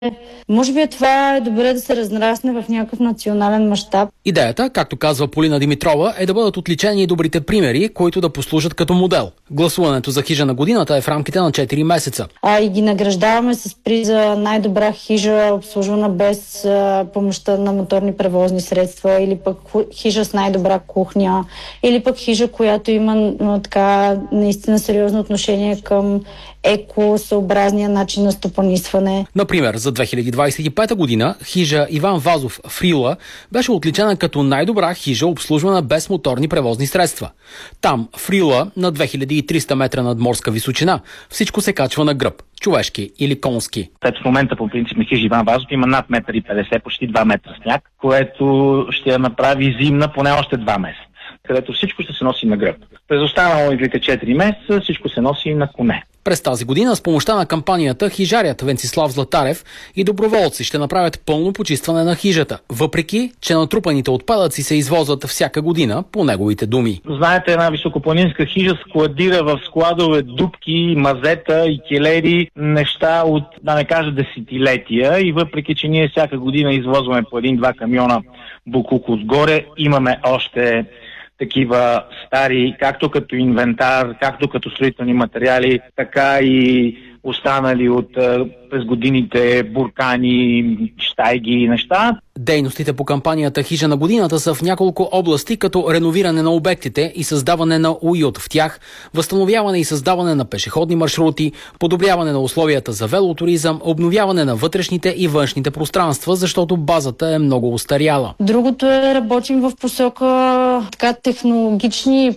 Може би това е добре да се разрасне в някакъв национален мащаб. Идеята, както казва Полина Димитрова, е да бъдат отличени и добрите примери, които да послужат като модел. Гласуването за хижа на годината е в рамките на 4 месеца. И ги награждаваме с приза най-добра хижа, обслужвана без помощта на моторни превозни средства, или пък хижа с най-добра кухня, или пък хижа, която има така наистина сериозно отношение към екосъобразния начин на стопанисване. Например, за 2025 година хижа Иван Вазов в Рила беше отличена като най-добра хижа, обслужвана без моторни превозни средства. Там, в Рила, на 2300 метра над морска височина, всичко се качва на гръб, човешки или конски. В момента по принцип на хижа Иван Вазов има над 1,50 м, почти 2 метра сняг, което ще я направи зимна поне още 2 месеца, където всичко ще се носи на гръб. През останалите 4 месеца всичко се носи на коне. През тази година с помощта на кампанията хижарят Венцислав Златарев и доброволци ще направят пълно почистване на хижата, въпреки че натрупаните отпадъци се извозват всяка година, по неговите думи. Знаете, една високопланинска хижа складира в складове дупки, мазета и келери, неща от, да не кажа, десетилетия, и въпреки че ние всяка година извозваме по 1-2 камиона буклук отгоре, имаме още такива стари, както като инвентар, както като строителни материали, така и останали от през годините буркани, щайги и неща. Дейностите по кампанията Хижа на годината са в няколко области, като реновиране на обектите и създаване на уют в тях, възстановяване и създаване на пешеходни маршрути, подобряване на условията за велотуризъм, обновяване на вътрешните и външните пространства, защото базата е много устаряла. Другото е работим в посока така технологични